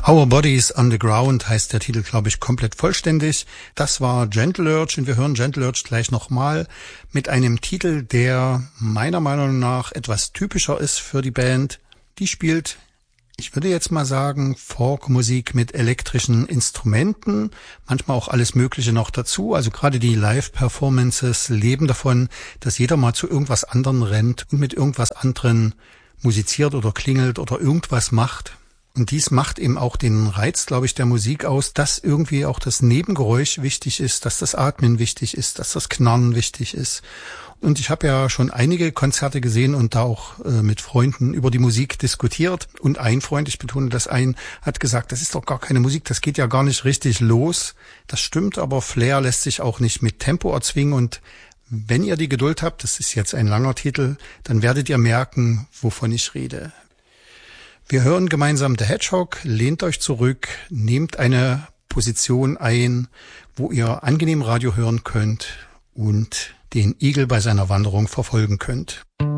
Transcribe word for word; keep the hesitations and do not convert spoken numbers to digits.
Our Bodies Underground heißt der Titel, glaube ich, komplett vollständig. Das war Gentle Lurch und wir hören Gentle Lurch gleich nochmal mit einem Titel, der meiner Meinung nach etwas typischer ist für die Band. Die spielt, ich würde jetzt mal sagen, Folkmusik mit elektrischen Instrumenten, manchmal auch alles Mögliche noch dazu. Also gerade die Live-Performances leben davon, dass jeder mal zu irgendwas anderem rennt und mit irgendwas anderem musiziert oder klingelt oder irgendwas macht. Und dies macht eben auch den Reiz, glaube ich, der Musik aus, dass irgendwie auch das Nebengeräusch wichtig ist, dass das Atmen wichtig ist, dass das Knarren wichtig ist. Und ich habe ja schon einige Konzerte gesehen und da auch äh, mit Freunden über die Musik diskutiert. Und ein Freund, ich betone das ein, hat gesagt, das ist doch gar keine Musik, das geht ja gar nicht richtig los. Das stimmt, aber Flair lässt sich auch nicht mit Tempo erzwingen. Und wenn ihr die Geduld habt, das ist jetzt ein langer Titel, dann werdet ihr merken, wovon ich rede. Wir hören gemeinsam The Hedgehog, lehnt euch zurück, nehmt eine Position ein, wo ihr angenehm Radio hören könnt und den Igel bei seiner Wanderung verfolgen könnt.